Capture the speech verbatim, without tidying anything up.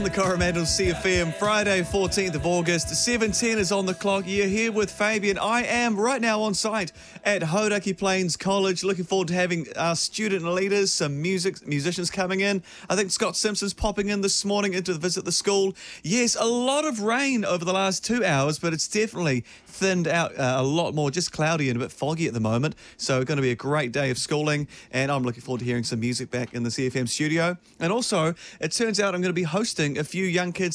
The Coromandel C F M, Friday, fourteenth of August, seven ten is on the clock. You're here with Fabian. I am right now on site at Hauraki Plains College. Looking forward to having our student leaders, some music musicians coming in. I think Scott Simpson's popping in this morning into the visit the school. Yes, a lot of rain over the last two hours, but it's definitely thinned out uh, a lot more, just cloudy and a bit foggy at the moment. So going to be a great day of schooling, and I'm looking forward to hearing some music back in the C F M studio. And also, it turns out I'm going to be hosting a few young kids